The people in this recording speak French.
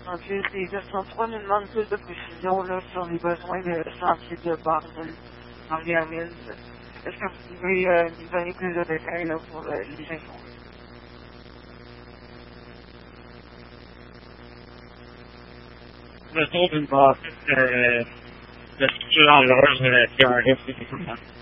68 et 203 nous demandent plus de précision là, sur les besoins de chantier de Barnum en Gamise. Est-ce que vous pouvez nous donner plus de détails là, pour les infos? Le tour d'une bâtisse de structure en loge qui a un risque d'écoulement.